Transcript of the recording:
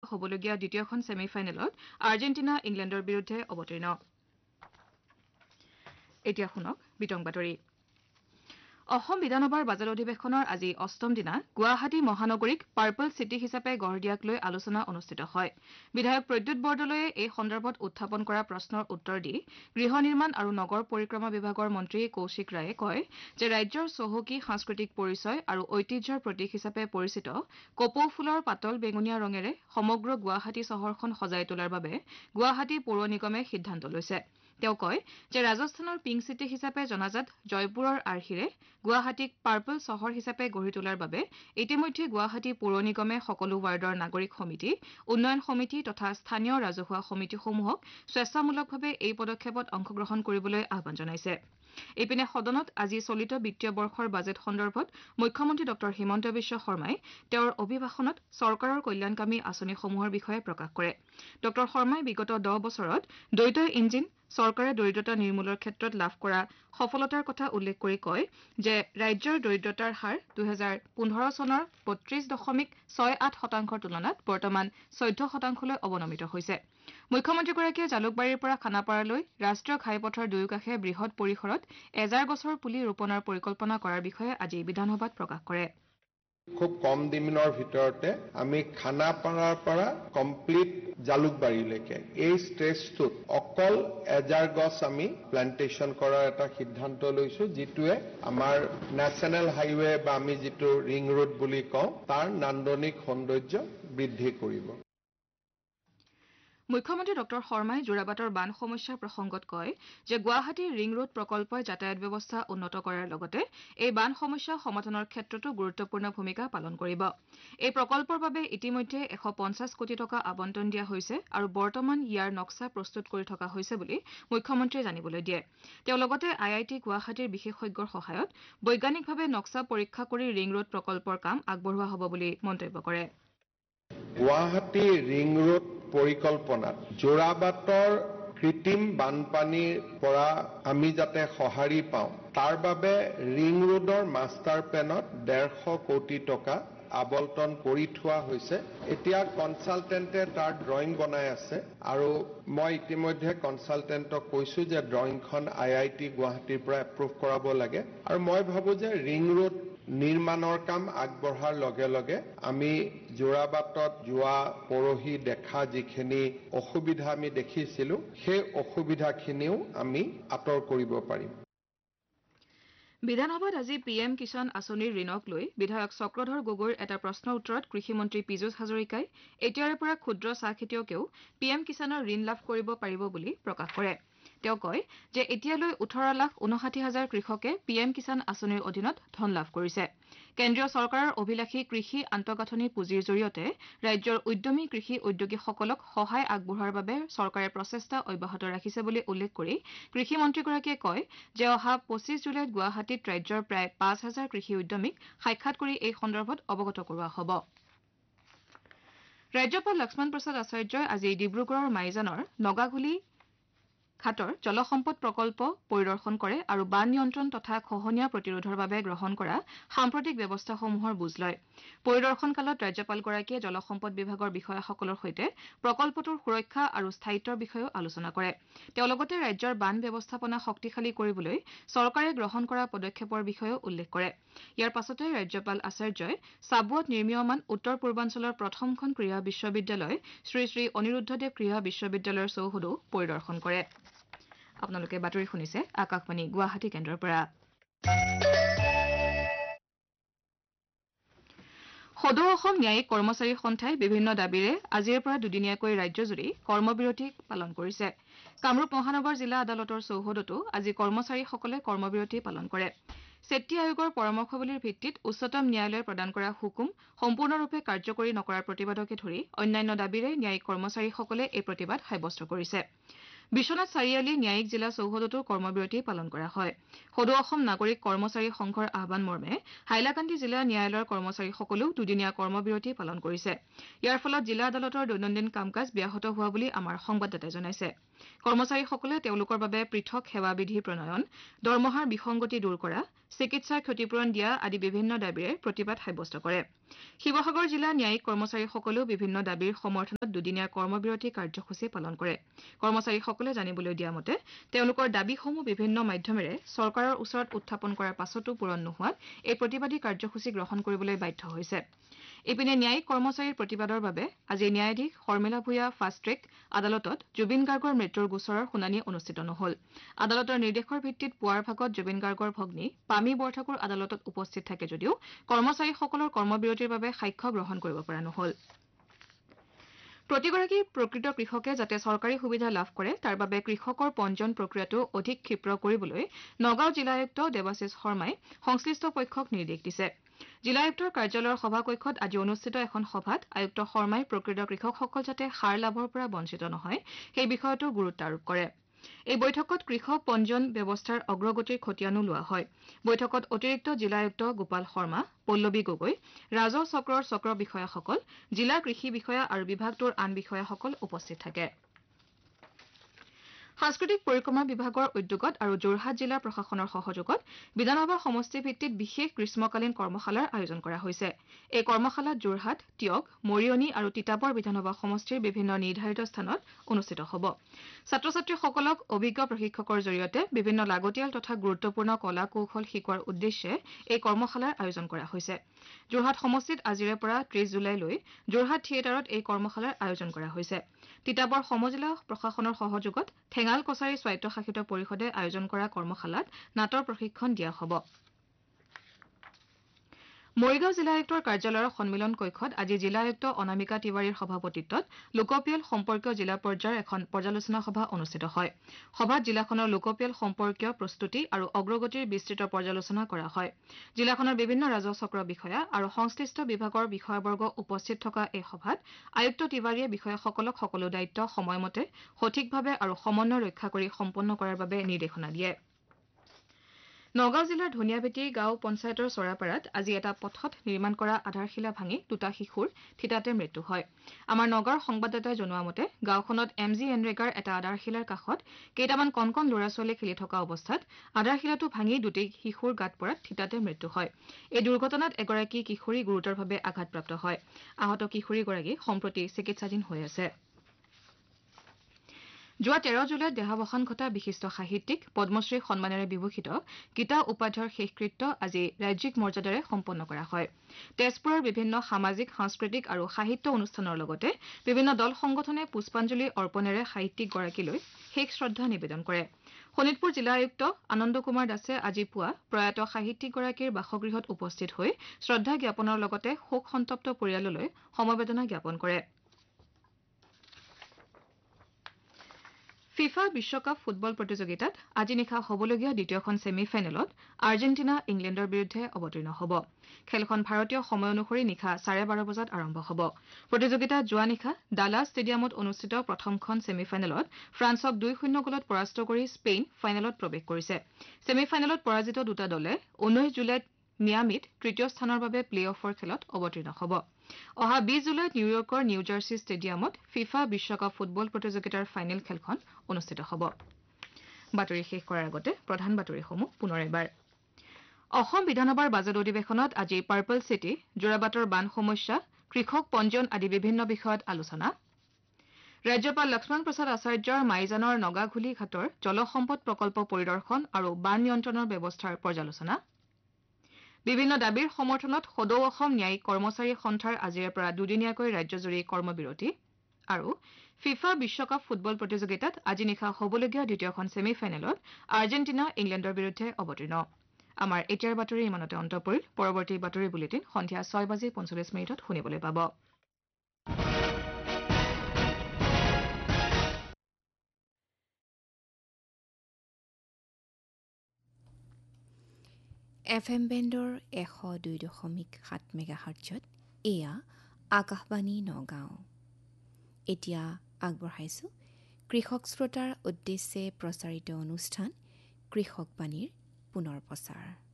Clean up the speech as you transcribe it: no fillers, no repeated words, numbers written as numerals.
হ'বলগীয়া দ্বিতীয়খন ছেমিফাইনেলত আৰ্জেণ্টিনা ইংলেণ্ডৰ বিৰুদ্ধে অৱতীৰ্ণ এতিয়া শুনক বিতং বাতৰি অসম বিধানসভাৰ বাজেট অধিৱেশনৰ আজি অষ্টম দিনা গুৱাহাটী মহানগৰীক পাৰ্পল চিটি হিচাপে গঢ় দিয়াক লৈ আলোচনা অনুষ্ঠিত হয় বিধায়ক প্ৰদ্যুৎ বৰদলৈয়ে এই সন্দৰ্ভত উত্থাপন কৰা প্ৰশ্নৰ উত্তৰ দি গৃহ নিৰ্মাণ আৰু নগৰ পৰিক্ৰমা বিভাগৰ মন্ত্ৰী কৌশিক ৰায়ে কয় যে ৰাজ্যৰ চহকী সাংস্কৃতিক পৰিচয় আৰু ঐতিহ্যৰ প্ৰতীক হিচাপে পৰিচিত কপৌ ফুলৰ পাতল বেঙুনীয়া ৰঙেৰে সমগ্ৰ গুৱাহাটী চহৰখন সজাই তোলাৰ বাবে গুৱাহাটী পৌৰ নিগমে সিদ্ধান্ত লৈছে তেওঁ কয় যে ৰাজস্থানৰ পিংক চিটি হিচাপে জনাজাত জয়পুৰৰ আৰ্হিৰে গুৱাহাটীক পাৰ্পল চহৰ হিচাপে গঢ়ি তোলাৰ বাবে ইতিমধ্যে গুৱাহাটী পৌৰ নিগমে সকলো ৱাৰ্ডৰ নাগৰিক সমিতি উন্নয়ন সমিতি তথা স্থানীয় ৰাজহুৱা সমিতিসমূহক স্বেচ্ছামূলকভাৱে এই পদক্ষেপত অংশগ্ৰহণ কৰিবলৈ আহ্বান জনাইছে এইপিনে সদনত আজি চলিত বিত্তীয় বৰ্ষৰ বাজেট সন্দৰ্ভত মুখ্যমন্ত্ৰী ডঃ হিমন্ত বিশ্ব শৰ্মাই তেওঁৰ অভিভাষণত চৰকাৰৰ কল্যাণকামী আঁচনিসমূহৰ বিষয়ে প্ৰকাশ কৰে ডঃ শৰ্মাই বিগত 10 বছৰত দ্বৈত ইঞ্জিন চৰকাৰে দৰিদ্ৰতা নিৰ্মূলৰ ক্ষেত্ৰত লাভ কৰা সফলতাৰ কথা উল্লেখ কৰি কয় যে ৰাজ্যৰ দৰিদ্ৰতাৰ হাৰ 2015 চনৰ 32.68% তুলনাত বৰ্তমান 14%লৈ অৱনমিত হৈছে মুখ্যমন্ত্ৰীগৰাকীয়ে জালুকবাৰীৰ পৰা খানাপাৰালৈ ৰাষ্ট্ৰীয় ঘাইপথৰ দুয়োকাষে বৃহৎ পৰিসৰত 1000 গছৰ পুলি ৰোপণৰ পৰিকল্পনা কৰাৰ বিষয়ে আজি বিধানসভাত প্ৰকাশ কৰে খুব কম দিনৰ ভিতৰতে আমি খানাপাৰাৰ পৰা কমপ্লিট জালুকবাৰীলৈকে এই ষ্ট্ৰেচটোত অকল 1000 গছ আমি প্লান্টেশ্যন কৰাৰ এটা সিদ্ধান্ত লৈছো যিটোৱে আমাৰ নেশ্যনেল হাইৱে বা আমি যিটো ৰিং ৰোড বুলি কওঁ তাৰ নান্দনিক সৌন্দৰ্য বৃদ্ধি কৰিব মুখ্যমন্ত্ৰী ডঃ শৰ্মাই যোৰাবাটৰ বান সমস্যাৰ প্ৰসংগত কয় যে গুৱাহাটীৰ ৰিং ৰোড প্ৰকল্পই যাতায়াত ব্যৱস্থা উন্নত কৰাৰ লগতে এই বান সমস্যা সমাধানৰ ক্ষেত্ৰতো গুৰুত্বপূৰ্ণ ভূমিকা পালন কৰিব এই প্ৰকল্পৰ বাবে ইতিমধ্যে 150 কোটি টকা আবণ্টন দিয়া হৈছে আৰু বৰ্তমান ইয়াৰ নক্সা প্ৰস্তুত কৰি থকা হৈছে বুলি মুখ্যমন্ত্ৰীয়ে জানিবলৈ দিয়ে তেওঁ লগতে আইআইটি গুৱাহাটীৰ বিশেষজ্ঞৰ সহায়ত বৈজ্ঞানিকভাৱে নক্সা পৰীক্ষা কৰি ৰিং ৰোড প্ৰকল্পৰ কাম আগবঢ়োৱা হ'ব বুলি মন্তব্য কৰে গুৱাহাটী ৰিং ৰোড পৰিকল্পনাত যোৰাবাটৰ কৃত্ৰিম বানপানীৰ পৰা আমি যাতে সঁহাৰি পাওঁ তাৰ বাবে ৰিং ৰোডৰ মাষ্টাৰ প্লেনত 150 কোটি টকা আবণ্টন কৰি থোৱা হৈছে এতিয়া কনসালটেন্টে তাৰ ড্ৰয়িং বনাই আছে আৰু মই ইতিমধ্যে কনসালটেন্টক কৈছো যে ড্ৰয়িংখন আইআইটি গুৱাহাটীৰ পৰা এপ্ৰুভ কৰাব লাগে আৰু মই ভাবো যে ৰিং ৰোড নিৰ্মাণৰ কাম আগবঢ়াৰ লগে লগে আমি যোৰাবাটত যোৱা পৰহি দেখা যিখিনি অসুবিধা আমি দেখিছিলো সেই অসুবিধাখিনিও আমি আঁতৰ কৰিব পাৰিম বিধানসভাত আজি পিএম কিষাণ আঁচনিৰ ঋণক লৈ বিধায়ক চক্ৰধৰ গগৈৰ এটা প্ৰশ্নৰ উত্তৰত কৃষিমন্ত্ৰী পীযুষ হাজৰিকাই এতিয়াৰে পৰা ক্ষুদ্ৰ চাহ খেতিয়কেও পিএম কিষাণৰ ঋণ লাভ কৰিব পাৰিব বুলি প্ৰকাশ কৰে তেওঁ কয় যে এতিয়ালৈ 18,59,000 কৃষকে পিএম কিষাণ আঁচনিৰ অধীনত ধন লাভ কৰিছে কেন্দ্ৰীয় চৰকাৰৰ অভিলাষী কৃষি আন্তঃগাঁথনি পুঁজিৰ জৰিয়তে ৰাজ্যৰ উদ্যমী কৃষি উদ্যোগীসকলক সহায় আগবঢ়োৱাৰ বাবে চৰকাৰে প্ৰচেষ্টা অব্যাহত ৰাখিছে বুলি উল্লেখ কৰি কৃষিমন্ত্ৰীগৰাকীয়ে কয় যে অহা 25 জুলাইত গুৱাহাটীত ৰাজ্যৰ প্ৰায় 5,000 কৃষি উদ্যমীক সাক্ষাৎ কৰি এই সন্দৰ্ভত অৱগত কৰোৱা হ'ব ৰাজ্যপাল লক্ষ্মণ প্ৰসাদ আচাৰ্যই আজি ডিব্ৰুগড়ৰ মাইজানৰ নগাঘুলি ঘাটৰ জলসম্পদ প্ৰকল্প পৰিদৰ্শন কৰে আৰু বান নিয়ন্ত্ৰণ তথা খহনীয়া প্ৰতিৰোধৰ বাবে গ্ৰহণ কৰা সাম্প্ৰতিক ব্যৱস্থাসমূহৰ বুজ লয় পৰিদৰ্শন কালত ৰাজ্যপালগৰাকীয়ে জলসম্পদ বিভাগৰ বিষয়াসকলৰ সৈতে প্ৰকল্পটোৰ সুৰক্ষা আৰু স্থায়িত্বৰ বিষয়েও আলোচনা কৰে তেওঁ লগতে ৰাজ্যৰ বান ব্যৱস্থাপনা শক্তিশালী কৰিবলৈ চৰকাৰে গ্ৰহণ কৰা পদক্ষেপৰ বিষয়েও উল্লেখ কৰে ইয়াৰ পাছতে ৰাজ্যপাল আচাৰ্যই চাবুৱাত নিৰ্মীয়মান উত্তৰ পূৰ্বাঞ্চলৰ প্ৰথমখন ক্ৰীড়া বিশ্ববিদ্যালয় শ্ৰী শ্ৰী অনিৰুদ্ধদেৱ ক্ৰীড়া বিশ্ববিদ্যালয়ৰ চৌহদো পৰিদৰ্শন কৰে আপোনালোকে বাতৰি শুনিছে আকাশবাণী গুৱাহাটী কেন্দ্ৰৰ পৰা সদৌ অসম ন্যায়িক কৰ্মচাৰী সন্থাই বিভিন্ন দাবীৰে আজিৰ পৰা দুদিনীয়াকৈ ৰাজ্যজুৰি কৰ্মবিৰতি পালন কৰিছে কামৰূপ মহানগৰ জিলা আদালতৰ চৌহদতো আজি কৰ্মচাৰীসকলে কৰ্মবিৰতি পালন কৰে চেত্ৰী আয়োগৰ পৰামৰ্শৱলীৰ ভিত্তিত উচ্চতম ন্যায়ালয়ে প্ৰদান কৰা হুকুম সম্পূৰ্ণৰূপে কাৰ্যকৰী নকৰাৰ প্ৰতিবাদকে ধৰি অন্যান্য দাবীৰে ন্যায়িক কৰ্মচাৰীসকলে এই প্ৰতিবাদ সাব্যস্ত কৰিছে বিশ্বনাথ চাৰিআলি ন্যায়িক জিলা চৌহদতো কৰ্মবিৰতি পালন কৰা হয় সদৌ অসম নাগৰিক কৰ্মচাৰী সংঘৰ আহ্বান মৰ্মে হাইলাকান্দি জিলা ন্যায়ালয়ৰ কৰ্মচাৰীসকলেও দুদিনীয়া কৰ্মবিৰতি পালন কৰিছে ইয়াৰ ফলত জিলা আদালতৰ দৈনন্দিন কাম কাজ ব্যাহত হোৱা বুলি আমাৰ সংবাদদাতাই জনাইছে কৰ্মচাৰীসকলে তেওঁলোকৰ বাবে পৃথক সেৱা বিধি প্ৰণয়ন দৰমহাৰ বিসংগতি দূৰ কৰা চিকিৎসাৰ ক্ষতিপূৰণ দিয়া আদি বিভিন্ন দাবীৰে প্ৰতিবাদ সাব্যস্ত কৰে শিৱসাগৰ জিলা ন্যায়িক কৰ্মচাৰীসকলেও বিভিন্ন দাবীৰ সমৰ্থনত দুদিনীয়া কৰ্মবিৰতি কাৰ্যসূচী পালন কৰে কৰ্মচাৰীসকলে জানিবলৈ দিয়া মতে তেওঁলোকৰ দাবীসমূহ বিভিন্ন মাধ্যমেৰে চৰকাৰৰ ওচৰত উত্থাপন কৰাৰ পাছতো পূৰণ নোহোৱাত এই প্ৰতিবাদী কাৰ্যসূচী গ্ৰহণ কৰিবলৈ বাধ্য হৈছে ইপিনে ন্যায়িক কৰ্মচাৰীৰ প্ৰতিবাদৰ বাবে আজি ন্যায়াধীশ শৰ্মিলা ভূঞা ফাষ্ট ট্ৰেক আদালতত জুবিন গাৰ্গৰ মৃত্যুৰ গোচৰৰ শুনানি অনুষ্ঠিত নহল আদালতৰ নিৰ্দেশৰ ভিত্তিত পুৱাৰ ভাগত জুবিন গাৰ্গৰ ভগ্নী পামী বৰঠাকুৰ আদালতত উপস্থিত থাকে যদিও কৰ্মচাৰীসকলৰ কৰ্মবিৰতিৰ বাবে সাক্ষ্য গ্ৰহণ কৰিব পৰা নহল প্ৰতিগৰাকী প্ৰকৃত কৃষকে যাতে চৰকাৰী সুবিধা লাভ কৰে তাৰ বাবে কৃষকৰ পঞ্জীয়ন প্ৰক্ৰিয়াটো অধিক ক্ষীপ্ৰ কৰিবলৈ নগাঁও জিলা আয়ুক্ত দেৱাশিষ শৰ্মাই সংশ্লিষ্ট পক্ষক নিৰ্দেশ দিছে জিলা আয়ুক্তৰ কাৰ্যালয়ৰ সভাকক্ষত আজি অনুষ্ঠিত এখন সভাত আয়ুক্ত শৰ্মাই প্ৰকৃত কৃষকসকল যাতে সাৰ লাভৰ পৰা বঞ্চিত নহয় সেই বিষয়তো গুৰুত্ব আৰোপ কৰে এই বৈঠকত কৃষক পঞ্জীয়ন ব্যৱস্থাৰ অগ্ৰগতিৰ খতিয়ানো লোৱা হয় বৈঠকত অতিৰিক্ত জিলা আয়ুক্ত গোপাল শৰ্মা পল্লৱী গগৈ ৰাজহ চক্ৰৰ চক্ৰ বিষয়াসকল জিলা কৃষি বিষয়া আৰু বিভাগটোৰ আন বিষয়াসকল উপস্থিত থাকে সাংস্কৃতিক পৰিক্ৰমা বিভাগৰ উদ্যোগত আৰু যোৰহাট জিলা প্ৰশাসনৰ সহযোগত বিধানসভা সমষ্টি ভিত্তিত বিশেষ গ্ৰীষ্মকালীন কৰ্মশালাৰ আয়োজন কৰা হৈছে এই কৰ্মশালাত যোৰহাট টিয়ক মৰিয়নি আৰু তিতাবৰ বিধানসভা সমষ্টিৰ বিভিন্ন নিৰ্ধাৰিত স্থানত অনুষ্ঠিত হ'ব ছাত্ৰ ছাত্ৰীসকলক অভিজ্ঞ প্ৰশিক্ষকৰ জৰিয়তে বিভিন্ন লাগতিয়াল তথা গুৰুত্বপূৰ্ণ কলা কৌশল শিকোৱাৰ উদ্দেশ্যে এই কৰ্মশালাৰ আয়োজন কৰা হৈছে যোৰহাট সমষ্টিত আজিৰে পৰা ৩০ জুলাইলৈ যোৰহাট থিয়েটাৰত এই কৰ্মশালাৰ আয়োজন কৰা হৈছে তিতাবৰ সমজিলা প্ৰশাসনৰ সহযোগত ঠেঙাল কছাৰী স্বায়ত্তশাসিত পৰিষদে আয়োজন কৰা কৰ্মশালাত নাটৰ প্ৰশিক্ষণ দিয়া হ'ব মৰিগাঁও জিলা আয়ুক্তৰ কাৰ্যালয়ৰ সন্মিলন কক্ষত আজি জিলা আয়ুক্ত অনামিকা তিৱাৰীৰ সভাপতিত্বত লোকপিয়ল সম্পৰ্কীয় জিলা পৰ্যায়ৰ এখন পৰ্যালোচনা সভা অনুষ্ঠিত হয় সভাত জিলাখনৰ লোকপিয়ল সম্পৰ্কীয় প্ৰস্তুতি আৰু অগ্ৰগতিৰ বিস্তৃত পৰ্যালোচনা কৰা হয় জিলাখনৰ বিভিন্ন ৰাজহ চক্ৰ বিষয়া আৰু সংশ্লিষ্ট বিভাগৰ বিষয়াবৰ্গ উপস্থিত থকা এই সভাত আয়ুক্ত তিৱাৰীয়ে বিষয়াসকলক সকলো দায়িত্ব সময়মতে সঠিকভাৱে আৰু সমন্বয় ৰক্ষা কৰি সম্পন্ন কৰাৰ বাবে নিৰ্দেশনা দিয়ে নগাঁও জিলাৰ ধনিয়াবেটী গাঁও পঞ্চায়তৰ চৰাপাৰাত আজি এটা পথত নিৰ্মাণ কৰা আধাৰশিলা ভাঙি দুটা শিশুৰ থিতাতে মৃত্যু হয় আমাৰ নগাঁৱৰ সংবাদদাতাই জনোৱা মতে গাঁওখনত এমজি এনৰেগাৰ এটা আধাৰশিলাৰ কাষত কেইটামান কণ ল'ৰা ছোৱালী খেলি থকা অৱস্থাত আধাৰশিলাটো ভাঙি দুটি শিশুৰ গাত পৰাত থিতাতে মৃত্যু হয় এই দুৰ্ঘটনাত এগৰাকী কিশোৰী গুৰুতৰভাৱে আঘাতপ্ৰাপ্ত হয় আহত কিশোৰীগৰাকী সম্প্ৰতি চিকিৎসাধীন হৈ আছে যোৱা ১৩ জুলাইত দেহাৱসান ঘটা বিশিষ্ট সাহিত্যিক পদ্মশ্ৰী সন্মানেৰে বিভূষিত গীতা উপাধ্যায়ৰ শেষকৃত্য আজি ৰাজ্যিক মৰ্যাদাৰে সম্পন্ন কৰা হয় তেজপুৰৰ বিভিন্ন সামাজিক সাংস্কৃতিক আৰু সাহিত্য অনুষ্ঠানৰ লগতে বিভিন্ন দল সংগঠনে পুষ্পাঞ্জলি অৰ্পণেৰে সাহিত্যিকগৰাকীলৈ শেষ শ্ৰদ্ধা নিবেদন কৰে শোণিতপুৰ জিলা আয়ুক্ত আনন্দ কুমাৰ দাসে আজি পুৱা প্ৰয়াত সাহিত্যিকগৰাকীৰ বাসগৃহত উপস্থিত হৈ শ্ৰদ্ধা জ্ঞাপনৰ লগতে শোক সন্তপ্ত পৰিয়াললৈ সমবেদনা জ্ঞাপন কৰে ফিফা বিশ্বকাপ ফুটবল প্ৰতিযোগিতাত আজি নিশা হ'বলগীয়া দ্বিতীয়খন ছেমি ফাইনেলত আৰ্জেণ্টিনা ইংলেণ্ডৰ বিৰুদ্ধে অৱতীৰ্ণ হ'ব খেলখন ভাৰতীয় সময় অনুসৰি নিশা 12:30 বজাত আৰম্ভ হ'ব প্ৰতিযোগিতাত যোৱা নিশা ডালাছ ষ্টেডিয়ামত অনুষ্ঠিত প্ৰথমখন ছেমি ফাইনেলত ফ্ৰান্সক 2-0 গলত পৰাস্ত কৰি স্পেইন ফাইনেলত প্ৰৱেশ কৰিছে ছেমি ফাইনেলত পৰাজিত দুটা দলে 19 জুলাইত মিয়ামিত তৃতীয় স্থানৰ বাবে প্লে অফৰ খেলত অৱতীৰ্ণ হ'ব অহা 20 জুলাইত নিউয়ৰ্কৰ নিউ জাৰ্চি ষ্টেডিয়ামত ফিফা বিশ্বকাপ ফুটবল প্ৰতিযোগিতাৰ ফাইনেল খেলখন অনুষ্ঠিত হ'ব বাতৰি শেষ কৰাৰ আগতে প্ৰধান বাতৰিসমূহ পুনৰ এবাৰ অসম বিধানসভাৰ বাজেট অধিৱেশনত আজি পাৰ্পল চিটি যোৰাবাটৰ বান সমস্যা কৃষক পঞ্জীয়ন আদি বিভিন্ন বিষয়ত আলোচনা ৰাজ্যপাল লক্ষ্মণ প্ৰসাদ আচাৰ্যৰ মাইজানৰ নগাঘুলি ঘাটৰ জলসম্পদ প্ৰকল্প পৰিদৰ্শন আৰু বান নিয়ন্ত্ৰণৰ ব্যৱস্থাৰ পৰ্যালোচনা বিভিন্ন দাবীৰ সমৰ্থনত সদৌ অসম ন্যায়িক কৰ্মচাৰী সন্থাৰ আজিৰে পৰা দুদিনীয়াকৈ ৰাজ্যজুৰি কৰ্মবিৰতি আৰু ফিফা বিশ্বকাপ ফুটবল প্ৰতিযোগিতাত আজি নিশা হ'বলগীয়া দ্বিতীয়খন ছেমি ফাইনেলত আৰ্জেণ্টিনা ইংলেণ্ডৰ বিৰুদ্ধে অৱতীৰ্ণ আমাৰ এতিয়াৰ বাতৰি ইমানতে অন্ত পৰিল পৰৱৰ্তী বাতৰি বুলেটিন সন্ধিয়া 6:45 শুনিবলৈ পাব FM বেণ্ডৰ 102.7 মেগাহাৰ্টজত এয়া আকাশবাণী নগাঁও এতিয়া আগবঢ়াইছোঁ কৃষক শ্ৰোতাৰ উদ্দেশ্যে প্ৰচাৰিত অনুষ্ঠান কৃষকবাণীৰ পুনৰ প্ৰচাৰ